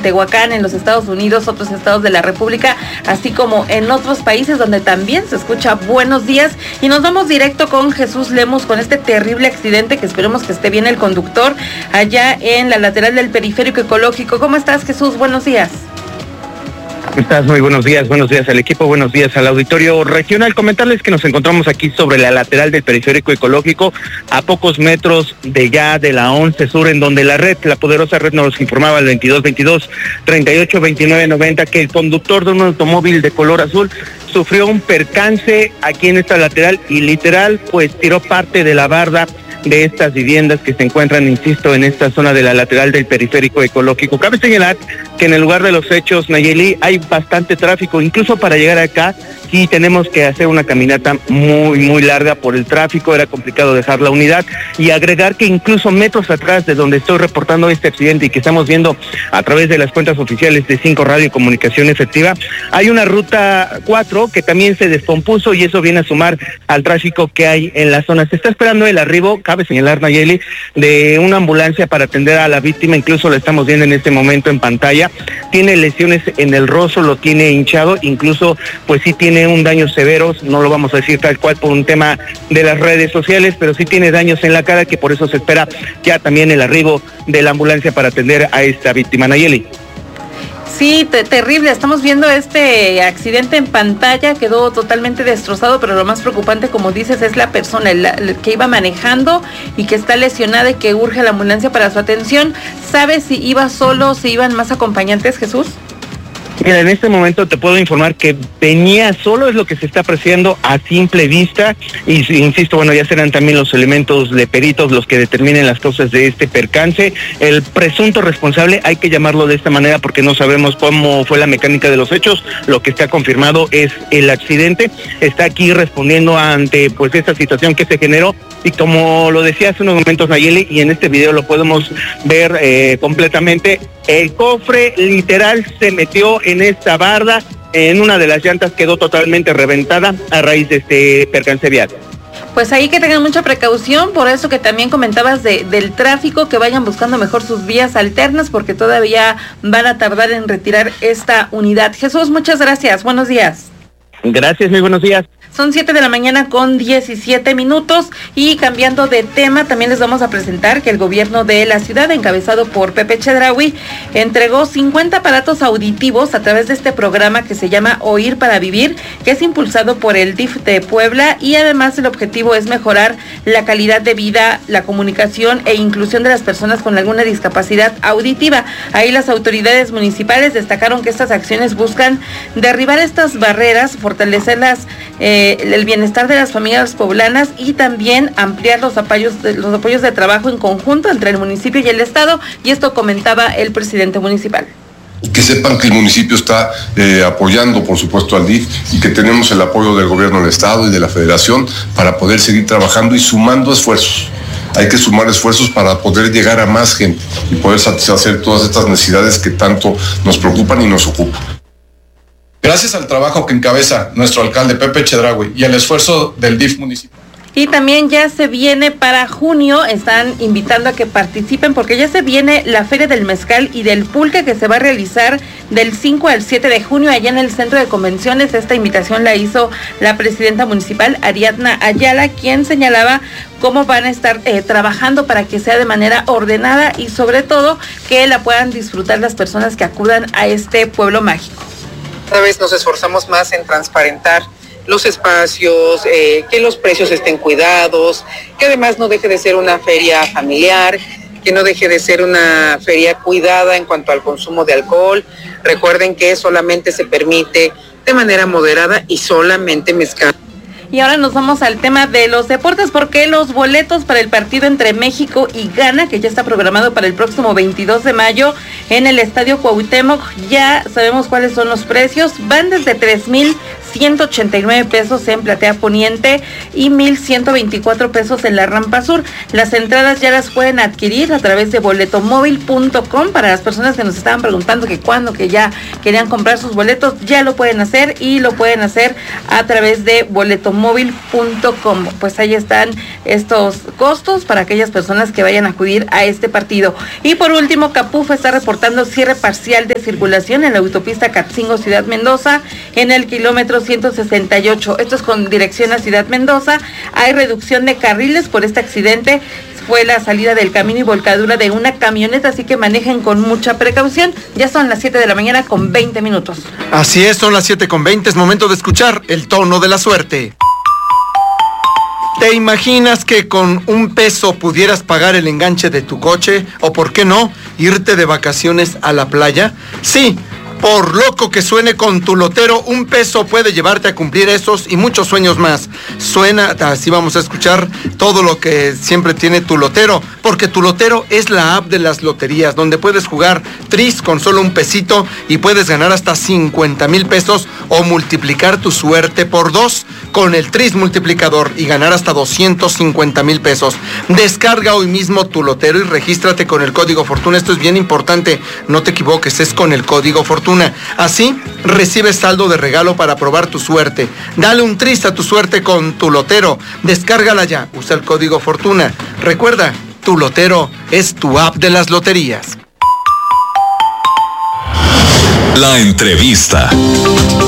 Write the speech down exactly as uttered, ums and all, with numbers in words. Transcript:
Tehuacán, en los Estados Unidos, otros estados de la República, así como en otros países donde también se escucha buenos días. Y nos vamos directo con Jesús Lemus, con este terrible accidente, que esperemos que esté bien el conductor, allá en la lateral del Periférico Ecológico. ¿Cómo estás, Jesús? Buenos días. ¿Cómo estás? Muy buenos días, buenos días al equipo, buenos días al auditorio regional. Comentarles que nos encontramos aquí sobre la lateral del Periférico Ecológico, a pocos metros de ya de la once Sur, en donde la red, la poderosa red, nos informaba al veintidós veintidós treinta y ocho veintinueve noventa que el conductor de un automóvil de color azul sufrió un percance aquí en esta lateral y literal pues tiró parte de la barda de estas viviendas que se encuentran, insisto, en esta zona de la lateral del Periférico Ecológico. Cabe señalar que en el lugar de los hechos, Nayeli, hay bastante tráfico, incluso para llegar acá sí tenemos que hacer una caminata muy, muy larga por el tráfico, era complicado dejar la unidad, y agregar que incluso metros atrás de donde estoy reportando este accidente y que estamos viendo a través de las cuentas oficiales de Cinco Radio y Comunicación Efectiva, hay una ruta cuatro que también se descompuso y eso viene a sumar al tráfico que hay en la zona. Se está esperando el arribo, cabe señalar, Nayeli, de una ambulancia para atender a la víctima, incluso lo estamos viendo en este momento en pantalla, tiene lesiones en el rostro, lo tiene hinchado, incluso pues sí tiene un daño severo, no lo vamos a decir tal cual por un tema de las redes sociales, pero sí tiene daños en la cara, que por eso se espera ya también el arribo de la ambulancia para atender a esta víctima. Nayeli. Sí, te, terrible, estamos viendo este accidente en pantalla, quedó totalmente destrozado, pero lo más preocupante, como dices, es la persona la, la que iba manejando y que está lesionada y que urge la ambulancia para su atención. ¿Sabes si iba solo, si iban más acompañantes, Jesús? Mira, en este momento te puedo informar que venía solo, es lo que se está apreciando a simple vista, y insisto, bueno, ya serán también los elementos de peritos los que determinen las causas de este percance. El presunto responsable, hay que llamarlo de esta manera porque no sabemos cómo fue la mecánica de los hechos, lo que está confirmado es el accidente, está aquí respondiendo ante pues esta situación que se generó, y como lo decía hace unos momentos Nayeli, y en este video lo podemos ver eh, completamente, el cofre literal se metió en esta barda, en una de las llantas quedó totalmente reventada a raíz de este percance vial. Pues ahí que tengan mucha precaución, por eso que también comentabas de, del tráfico, que vayan buscando mejor sus vías alternas, porque todavía van a tardar en retirar esta unidad. Jesús, muchas gracias, buenos días. Gracias, muy buenos días. Son siete de la mañana con diecisiete minutos, y cambiando de tema, también les vamos a presentar que el gobierno de la ciudad, encabezado por Pepe Chedraui, entregó cincuenta aparatos auditivos a través de este programa que se llama Oír para Vivir, que es impulsado por el D I F de Puebla, y además el objetivo es mejorar la calidad de vida, la comunicación e inclusión de las personas con alguna discapacidad auditiva. Ahí las autoridades municipales destacaron que estas acciones buscan derribar estas barreras, fortalecer las eh, el bienestar de las familias poblanas y también ampliar los apoyos, de, los apoyos de trabajo en conjunto entre el municipio y el estado, y esto comentaba el presidente municipal. Que sepan que el municipio está eh, apoyando, por supuesto, al D I F, y que tenemos el apoyo del gobierno del estado y de la federación para poder seguir trabajando y sumando esfuerzos. Hay que sumar esfuerzos para poder llegar a más gente y poder satisfacer todas estas necesidades que tanto nos preocupan y nos ocupan. Gracias al trabajo que encabeza nuestro alcalde Pepe Chedraui y al esfuerzo del D I F municipal. Y también ya se viene para junio, están invitando a que participen porque ya se viene la Feria del Mezcal y del Pulque, que se va a realizar del cinco al siete de junio allá en el Centro de Convenciones. Esta invitación la hizo la presidenta municipal, Ariadna Ayala, quien señalaba cómo van a estar eh, trabajando para que sea de manera ordenada y sobre todo que la puedan disfrutar las personas que acudan a este pueblo mágico. Cada vez nos esforzamos más en transparentar los espacios, eh, que los precios estén cuidados, que además no deje de ser una feria familiar, que no deje de ser una feria cuidada en cuanto al consumo de alcohol. Recuerden que solamente se permite de manera moderada y solamente mezcal. Y ahora nos vamos al tema de los deportes, porque los boletos para el partido entre México y Ghana, que ya está programado para el próximo veintidós de mayo en el Estadio Cuauhtémoc, ya sabemos cuáles son los precios, van desde tres mil ciento ochenta y nueve pesos en Platea Poniente y mil ciento veinticuatro pesos en la Rampa Sur. Las entradas ya las pueden adquirir a través de boletomóvil punto com. Para las personas que nos estaban preguntando que cuándo, que ya querían comprar sus boletos, ya lo pueden hacer y lo pueden hacer a través de boletomóvil punto com. Pues ahí están estos costos para aquellas personas que vayan a acudir a este partido. Y por último, Capuf está reportando cierre parcial de circulación en la autopista Catzingo Ciudad Mendoza en el kilómetro ciento sesenta y ocho. Esto es con dirección a Ciudad Mendoza. Hay reducción de carriles por este accidente. Fue la salida del camino y volcadura de una camioneta, así que manejen con mucha precaución. Ya son las siete de la mañana con veinte minutos. Así es, son las siete con veinte, es momento de escuchar el tono de la suerte. ¿Te imaginas que con un peso pudieras pagar el enganche de tu coche? ¿O por qué no, irte de vacaciones a la playa? Sí. Por loco que suene, con tu lotero, un peso puede llevarte a cumplir esos y muchos sueños más. Suena, así vamos a escuchar todo lo que siempre tiene tu lotero, porque tu lotero es la app de las loterías, donde puedes jugar tris con solo un pesito y puedes ganar hasta cincuenta mil pesos o multiplicar tu suerte por dos con el tris multiplicador y ganar hasta doscientos cincuenta mil pesos. Descarga hoy mismo tu lotero y regístrate con el código Fortuna. Esto es bien importante, no te equivoques, es con el código Fortuna. Así recibes saldo de regalo para probar tu suerte. Dale un tris a tu suerte con tu lotero. Descárgala ya, usa el código Fortuna. Recuerda, tu lotero es tu app de las loterías. La entrevista.